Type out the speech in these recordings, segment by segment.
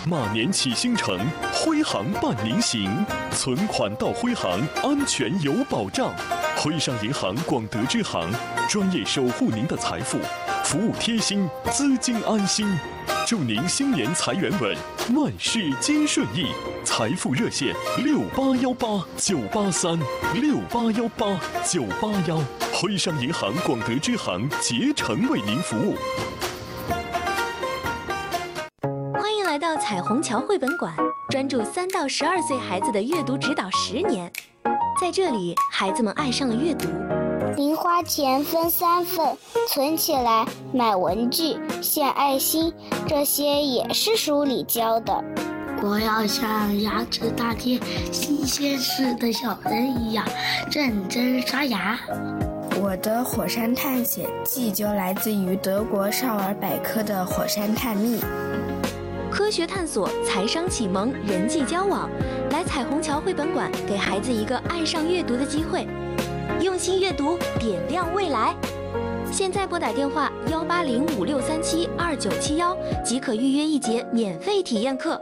马年启星城，徽行伴您行，存款到徽行，安全有保障。徽商银行广德支行，专业守护您的财富，服务贴心，资金安心。祝您新年财源稳，万事皆顺意。财富热线6818-983，6818-981，徽商银行广德支行竭诚为您服务。 欢迎来到彩虹桥绘本馆，专注3到12岁孩子的阅读指导10年。在这里，孩子们爱上了阅读。 零花钱分3份，存起来买文具、献爱心，这些也是书里教的。 我要像牙齿大贴新鲜事的小人一样认真刷牙。 我的火山探险记就来自于德国少儿百科的火山探秘。 科学探索、财商启蒙、人际交往，来彩虹桥绘本馆，给孩子一个爱上阅读的机会。用心阅读，点亮未来。现在拨打电话18056372971，即可预约1节免费体验课。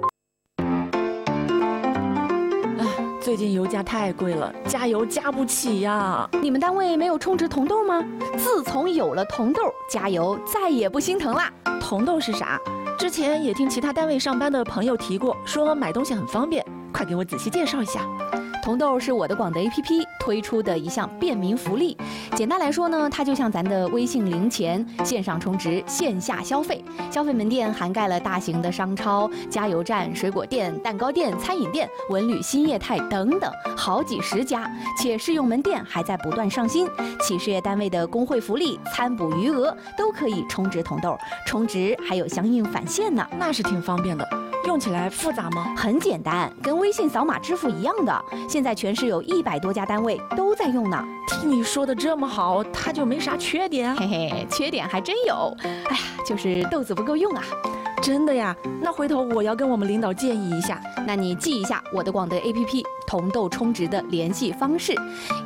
最近油价太贵了，加油加不起呀！ 你们单位没有充值铜豆吗？自从有了铜豆，加油再也不心疼啦。 铜豆是啥？之前也听其他单位上班的朋友提过，说买东西很方便，快给我仔细介绍一下。 铜豆是我的广德 APP 推出的一项便民福利。简单来说呢，它就像咱的微信零钱，线上充值，线下消费。消费门店涵盖了大型的商超、加油站、水果店、蛋糕店、餐饮店、文旅新业态等等，好几10家。且试用门店还在不断上新，企事业单位的工会福利、餐补余额都可以充值铜豆，充值还有相应返现呢。 那是挺方便的。用起来复杂吗？ 很简单，跟微信扫码支付一样的。现在全市有100多家单位都在用呢。 听你说的这么好，它就没啥缺点？ 嘿嘿，缺点还真有。哎呀，就是豆子不够用啊。 真的呀？那回头我要跟我们领导建议一下。 那你记一下我的广德 APP 铜豆充值的联系方式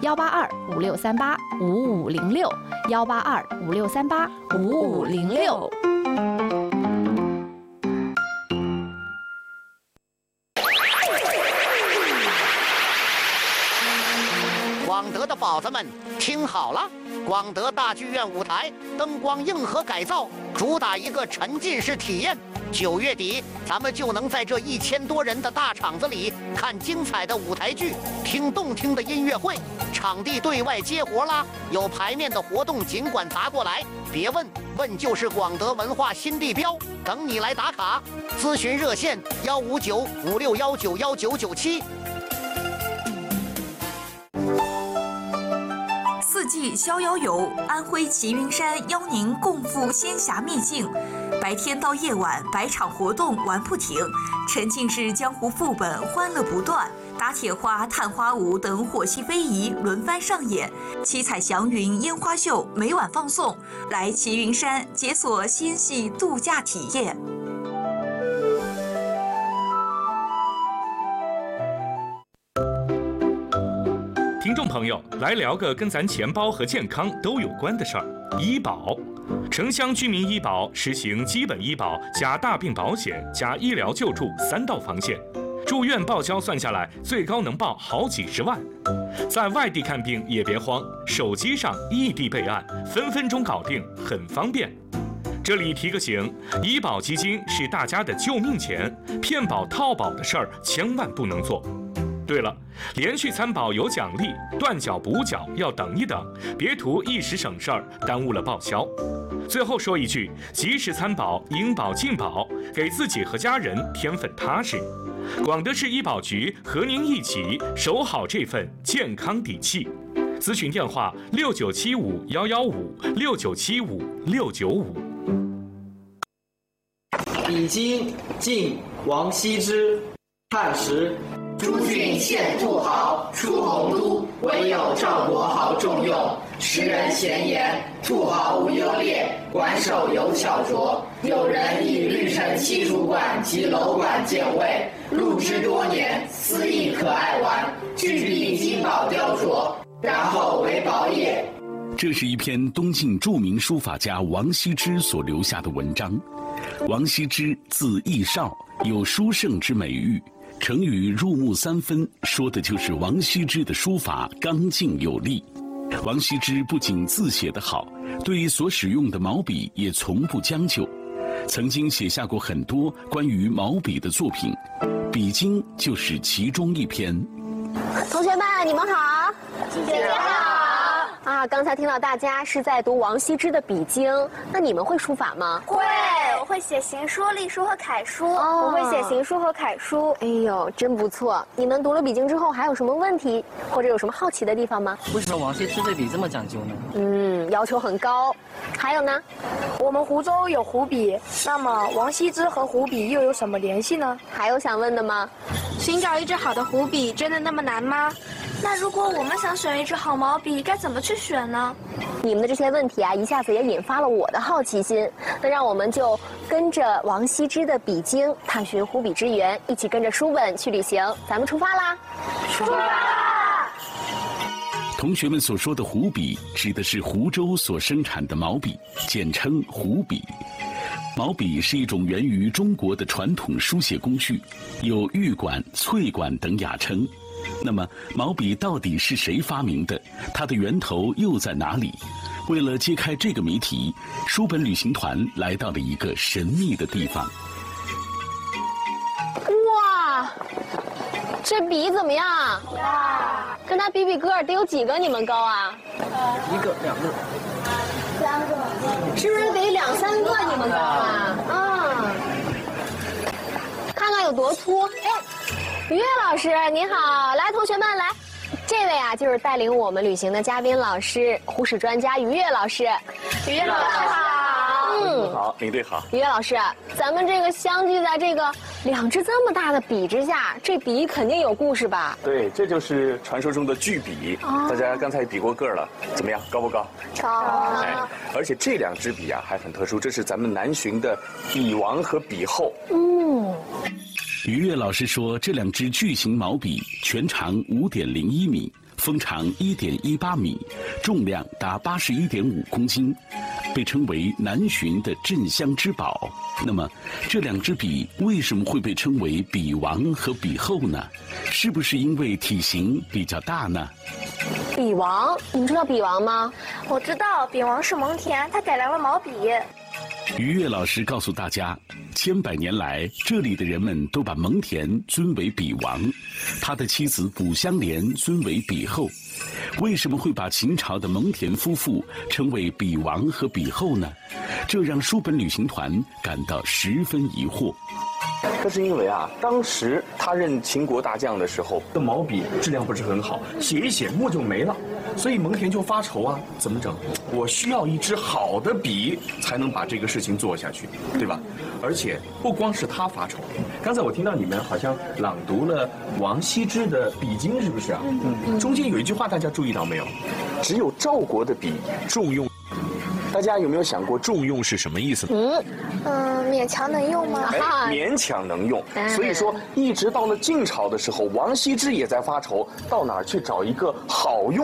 ：18256385506，18256385506。 广德的宝子们听好了，广德大剧院舞台灯光硬核改造，主打一个沉浸式体验。9月底，咱们就能在这1000多人的大场子里看精彩的舞台剧，听动听的音乐会。场地对外接活啦，有排面的活动尽管砸过来，别问，问就是广德文化新地标，等你来打卡。咨询热线15956191997。 4季逍遥游，安徽齐云山邀您共赴仙侠秘境，白天到夜晚百场活动玩不停，沉浸式江湖副本欢乐不断，打铁花、探花舞等火器非遗轮番上演，七彩祥云烟花秀每晚放送，来齐云山解锁仙系度假体验。 听众朋友，来聊个跟咱钱包和健康都有关的事儿。医保，城乡居民医保实行基本医保加大病保险加医疗救助3道防线，住院报销算下来最高能报好几十万。在外地看病也别慌，手机上异地备案，分分钟搞定，很方便。这里提个醒，医保基金是大家的救命钱，骗保套保的事儿千万不能做。对了，连续参保有奖励，断缴补缴要等一等，别图一时省事儿，耽误了报销。最后说一句，及时参保，应保尽保，给自己和家人添份踏实。广德市医保局和您一起守好这份健康底气。咨询电话6975-115，6975-695。 已经晋王羲之，汉时。 诸郡县土豪出洪都，唯有赵国豪重用。时人闲言，土豪无优劣，管守有巧拙。有人以绿城西主管及楼管建位，入之多年，私意可爱玩，具必金宝雕琢，然后为宝业。 这是一篇东晋著名书法家王羲之所留下的文章。王羲之字逸绍， 有书圣之美誉。成语入木三分说的就是王羲之的书法刚劲有力。王羲之不仅字写得好，对于所使用的毛笔也从不将就，曾经写下过很多关于毛笔的作品，《笔经》就是其中一篇。 同学们，你们好！ 姐姐好！ 啊，刚才听到大家是在读王羲之的《笔经》，那你们会书法吗？ 会，我会写行书、隶书和楷书。 我会写行书和楷书。 哎呦，真不错！你们读了《笔经》之后，还有什么问题或者有什么好奇的地方吗？ 为什么王羲之对笔这么讲究呢？ 要求很高。还有呢？ 我们湖州有湖笔，那么王羲之和湖笔又有什么联系呢？ 还有想问的吗？ 寻找一支好的湖笔真的那么难吗？ 那如果我们想选一支好毛笔，该怎么去选呢？ 你们的这些问题啊，一下子也引发了我的好奇心。那让我们就跟着王羲之的《笔经》，探寻湖笔之源，一起跟着书本去旅行。咱们出发啦！ 出发啦！ 同学们所说的湖笔，指的是湖州所生产的毛笔，简称湖笔。毛笔是一种源于中国的传统书写工具，有玉管、翠管等雅称。那么，毛笔到底是谁发明的？它的源头又在哪里？为了揭开这个谜题，书本旅行团来到了一个神秘的地方。 哇，这笔怎么样？哇，跟它比比个儿，得有几个你们高啊 ？1个、2个、 3个， 是不是得2、3个你们高啊？看看有多粗。于越老师你好，来，同学们来，这位啊就是带领我们旅行的嘉宾老师，湖史专家于越老师。 于越老师好。 好，领队好。 于越老师，咱们这个相聚在这个2支这么大的笔之下，这笔肯定有故事吧？ 对，这就是传说中的巨笔。大家刚才比过个了，怎么样？高不高？ 高。 而且这2支笔啊还很特殊，这是咱们南浔的笔王和笔后。 于越老师说，这2支巨型毛笔全长5.01米，锋长1.18米，重量达81.5公斤，被称为南浔的镇乡之宝。那么，这2支笔为什么会被称为笔王和笔后呢？是不是因为体型比较大呢？ 笔王，你们知道笔王吗？ 我知道，笔王是蒙恬，他改良了毛笔。 于越老师告诉大家，千百年来，这里的人们都把蒙恬尊为笔王，他的妻子卜香莲尊为笔后。为什么会把秦朝的蒙恬夫妇称为笔王和笔后呢？这让书本旅行团感到十分疑惑。 这是因为啊，当时他任秦国大将的时候， 这毛笔质量不是很好，写一写墨就没了，所以蒙恬就发愁啊，怎么整？我需要一支好的笔才能把这个事情做下去，对吧？而且不光是他发愁，刚才我听到你们好像朗读了王羲之的《笔经》，是不是啊？中间有一句话大家注意到没有？ 只有赵国的笔重用。大家有没有想过重用是什么意思呢？ 勉强能用吗？ 勉强能用。所以说，一直到了晋朝的时候，王羲之也在发愁，到哪儿去找一个好用